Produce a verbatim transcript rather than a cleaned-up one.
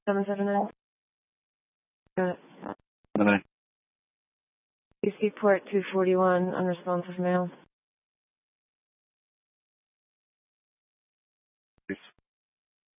seven seven nine. Got it. Bye-bye. B C port two forty-one, unresponsive mail.